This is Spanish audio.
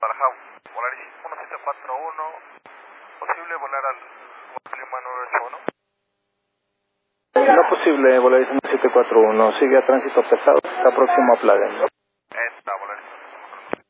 Baraja, Volaris 1741, posible volar al Lima 981. No posible, Volaris 1741, sigue a tránsito pesado, está próximo a Plagen.